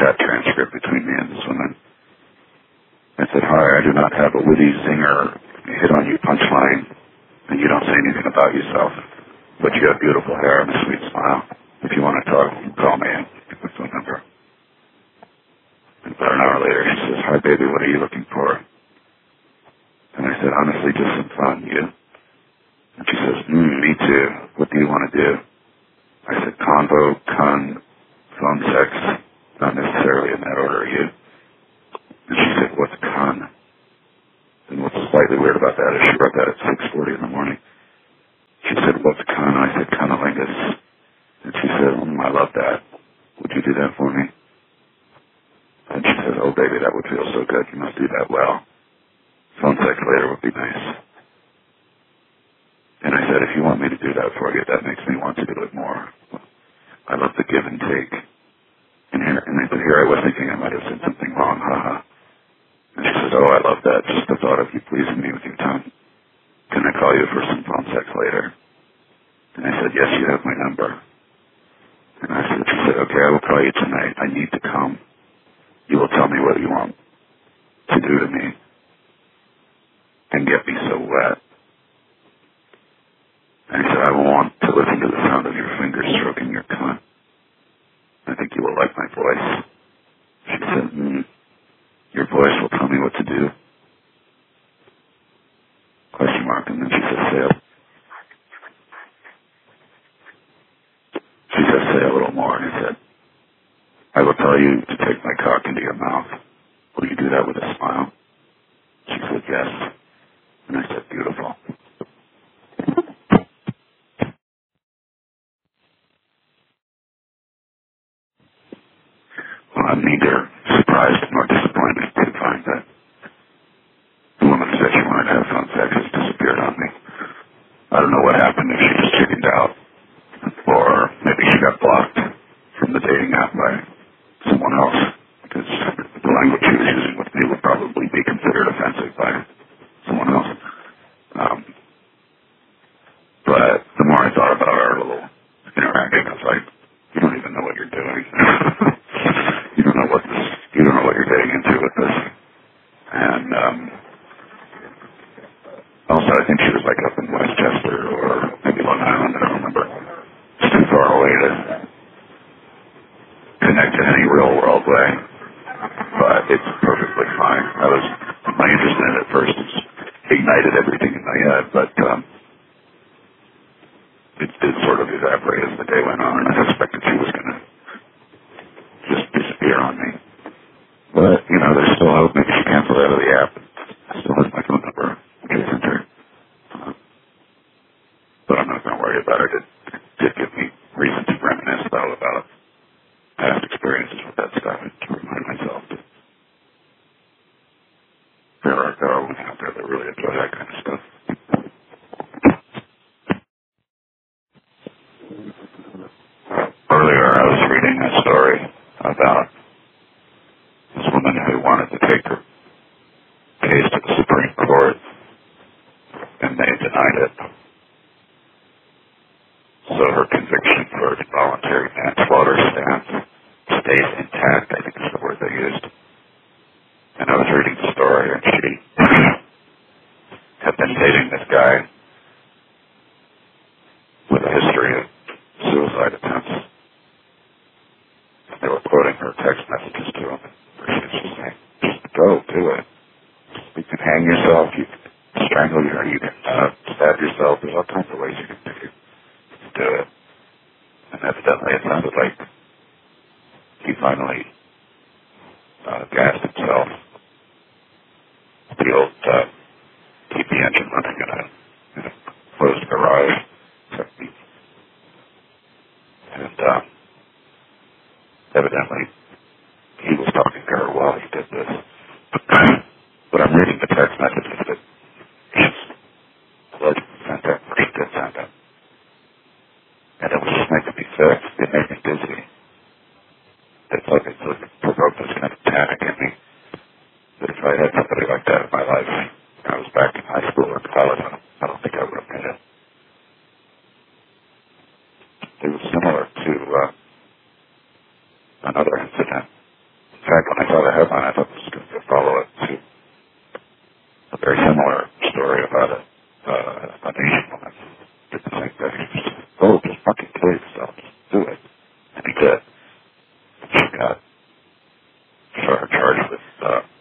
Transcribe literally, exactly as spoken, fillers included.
chat transcript between me and this woman. I said, hi, I do not have a witty zinger, hit on you punchline, and you don't say anything about yourself, but you have beautiful hair and a sweet smile. If you want to talk, call me and get my phone number. And about an hour later, she says, hi, baby, what are you looking for? And I said, honestly, just some fun, you? And she says, mm, me too. What do you want to do? I said, convo, con, phone sex, not necessarily in that order, you? And she said, what's con? And what's slightly weird about that is she wrote that at six forty in the morning. She said, what's con? I said, conolingus. And she said, mm, I love that. Would you do that for me? And she said, oh, baby, that would feel so good. You must do that well. Phone sex later would be nice. And I said, if you want me to do that for you, that makes me want to do it more. I love the give and take. And here, and I said, here I was thinking I might have said something wrong, haha. And she says, oh, I love that. Just the thought of you pleasing me with your tongue. Can I call you for some phone sex later? And I said, yes, you have my number. And I said, she said, okay, I will call you tonight. I need to come. You will tell me what you want to do to me and get me so wet. And he said, I will want to listen to the sound of your fingers stroking your cunt. I think you will like my voice. She said, mm, your voice will tell me what to do. Question mark, and then she said, say a, she said, say a little more. And I said, I will tell you to take my cock into your mouth. Will you do that with a smile? She said, yes. And I said, beautiful. Well, I'm neither surprised nor disappointed to find that the woman said she wanted to have phone sex has disappeared on me. I don't know what happened, if she just chickened out, or maybe she got blocked from the dating app by someone else, because the language she was using with me would probably be considered offensive by someone else. Um, but the more I thought about our little interaction, I was like, you don't even know what you're doing. You don't know what this, you don't know what you're getting into with this. And um, also, I think she was like up in Westchester or maybe Long Island. I don't remember. It's too far away to connect in any real world way. But it's perfectly fine. I was my interest in it at first ignited everything in my head, but um, it did sort of evaporate as the day went on, and I suspected she was going to just disappear on me. But, you know, there's still hope. Maybe she canceled out of the app. I still have my phone number in case I enter. Uh, but I'm not going to worry about it. It did give me reason to reminisce, though, about past experiences with that stuff and to remind myself that there are, there are women out there that really enjoy that kind of stuff. Earlier, I was reading a story about this woman who wanted to take her case to the Supreme Court, and they denied it. So her conviction for involuntary manslaughter stands, stays intact, I think is the word they used. And I was reading the story, and she had been dating this guy with a history of suicide attempts. They were quoting her text messages to him, where she was just saying, just go, do it. You can hang yourself, you can strangle your, you can uh, stab yourself. There's all kinds of ways you can do it. Do it. And evidently it sounded like he finally uh, gassed himself. The old uh, keep the engine running in a, in a closed garage. And uh, evidently he was talking to her while he did this. But I'm reading the text messages that his blood sent out, or he did send out. And it was just making me sick. It made me dizzy. It's like it sort of provoked this kind of panic in me. That if I had somebody like that in my life, when I was back in high school or college, I don't, I don't think I would have made it. It was similar to uh, another incident fact, when I saw the headline, I thought this was going to follow it to a very similar story about a, uh, an Asian woman. Did the same thing. She just, oh, just fucking kill yourself. Just do it. And he did. She got charged with uh,